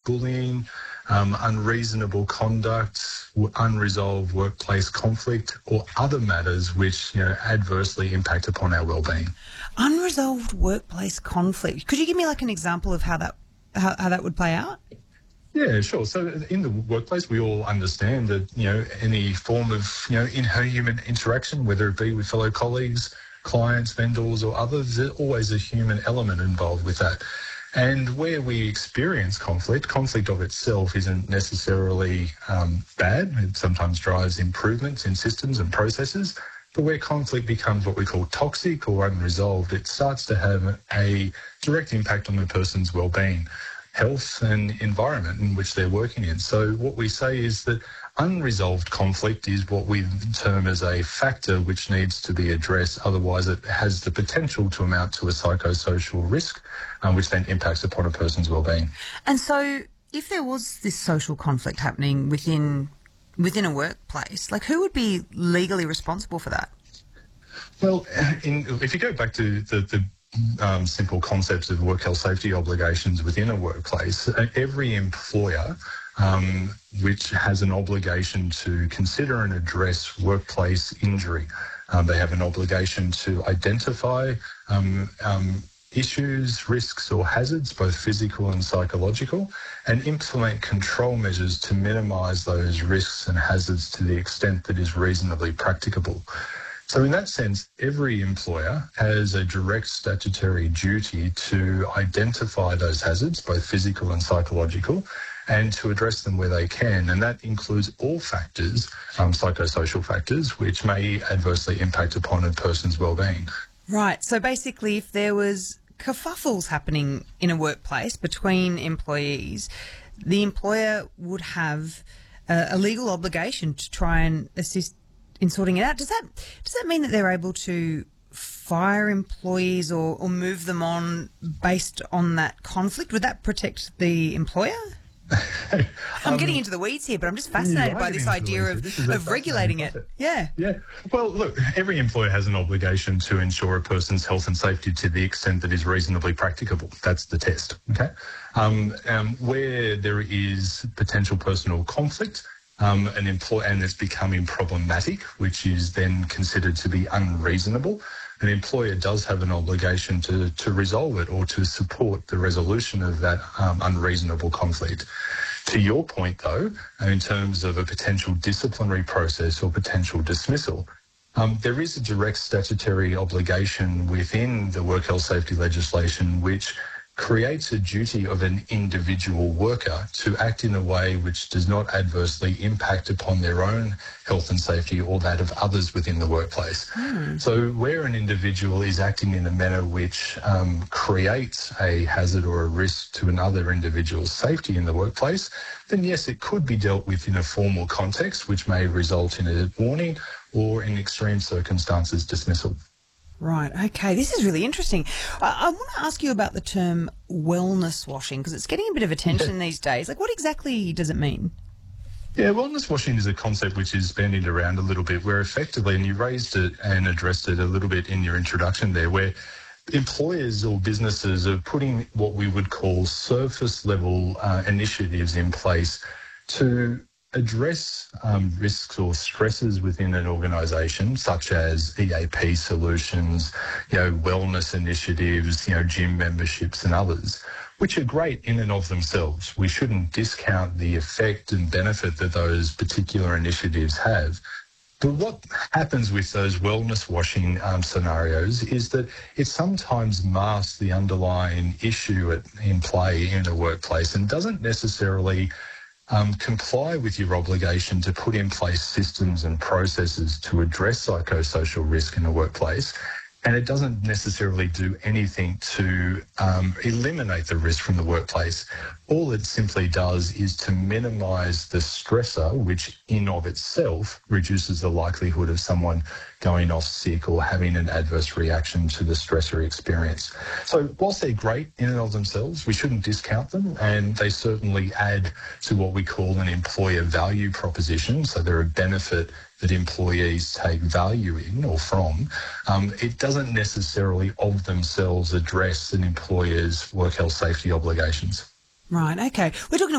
bullying, unreasonable conduct, unresolved workplace conflict, or other matters which adversely impact upon our well-being. Unresolved workplace conflict. Could you give me like an example of how that would play out? Yeah, sure. So in the workplace, we all understand that, any form of, inhuman interaction, whether it be with fellow colleagues, clients, vendors or others, there's always a human element involved with that. And where we experience conflict of itself isn't necessarily bad. It sometimes drives improvements in systems and processes. But where conflict becomes what we call toxic or unresolved, it starts to have a direct impact on the person's well-being, health and environment in which they're working in. So what we say is that unresolved conflict is what we term as a factor which needs to be addressed. Otherwise, it has the potential to amount to a psychosocial risk, which then impacts upon a person's well-being. And so if there was this social conflict happening within a workplace, like who would be legally responsible for that? Well, if you go back to the simple concepts of work health safety obligations within a workplace, every employer which has an obligation to consider and address workplace injury. They have an obligation to identify issues, risks or hazards, both physical and psychological, and implement control measures to minimise those risks and hazards to the extent that is reasonably practicable. So in that sense, every employer has a direct statutory duty to identify those hazards, both physical and psychological, and to address them where they can. And that includes all factors, psychosocial factors, which may adversely impact upon a person's well-being. Right. So basically, if there was kerfuffles happening in a workplace between employees, the employer would have a legal obligation to try and assist in sorting it out. Does that mean that they're able to fire employees or move them on based on that conflict? Would that protect the employer? I'm getting into the weeds here, but I'm just fascinated by this idea of regulating it. Yeah. Well, look, every employer has an obligation to ensure a person's health and safety to the extent that is reasonably practicable. That's the test. Okay. Where there is potential personal conflict, and it's becoming problematic, which is then considered to be unreasonable, an employer does have an obligation to resolve it or to support the resolution of that unreasonable conflict. To your point, though, in terms of a potential disciplinary process or potential dismissal, there is a direct statutory obligation within the work health safety legislation which creates a duty of an individual worker to act in a way which does not adversely impact upon their own health and safety or that of others within the workplace. So where an individual is acting in a manner which creates a hazard or a risk to another individual's safety in the workplace, then yes, it could be dealt with in a formal context, which may result in a warning or in extreme circumstances dismissal. Right, okay. This is really interesting. I want to ask you about the term wellness washing because it's getting a bit of attention these days. Like, what exactly does it mean? Yeah, wellness washing is a concept which is bandied around a little bit where effectively, and you raised it and addressed it a little bit in your introduction there, where employers or businesses are putting what we would call surface level initiatives in place to address risks or stresses within an organisation, such as EAP solutions, wellness initiatives, gym memberships and others, which are great in and of themselves. We shouldn't discount the effect and benefit that those particular initiatives have. But what happens with those wellness washing scenarios is that it sometimes masks the underlying issue in play in a workplace and doesn't necessarily comply with your obligation to put in place systems and processes to address psychosocial risk in a workplace. And it doesn't necessarily do anything to eliminate the risk from the workplace. All it simply does is to minimise the stressor, which in of itself reduces the likelihood of someone going off sick or having an adverse reaction to the stressor experience. So whilst they're great in and of themselves, we shouldn't discount them, and they certainly add to what we call an employer value proposition. So they're a benefit that employees take value in or from. It doesn't necessarily of themselves address an employer's work health safety obligations. Right, okay. We're talking